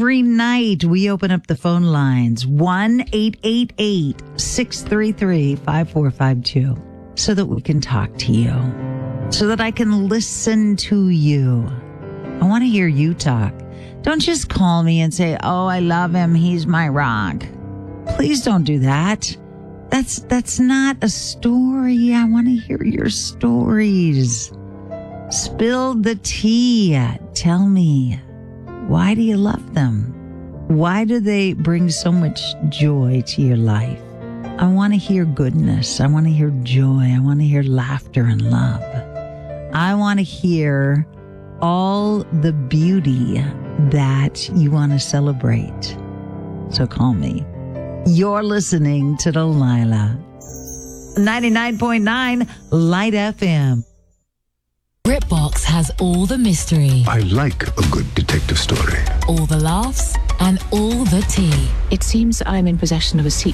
Every night we open up the phone lines 1-888-633-5452 so that we can talk to you, so that I can listen to you. I want to hear you talk. Don't just call me and say, oh, I love him, he's my rock. Please don't do that. That's not a story. I want to hear your stories. Spill the tea. Tell me, why do you love them? Why do they bring so much joy to your life? I want to hear goodness. I want to hear joy. I want to hear laughter and love. I want to hear all the beauty that you want to celebrate. So call me. You're listening to Delilah. 99.9 Light FM. BritBox has all the mystery, I like a good detective story. all the laughs, and all the tea. It seems I'm in possession of a secret